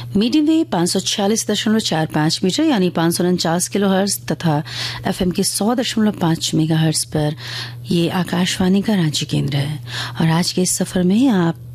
Medium wave 546.45 metre यानी 549 kilohertz तथा FM के 100.5 मेगाहर्ट्ज पर ये आकाशवाणी का रांची केंद्र है। और आज के इस सफर में आप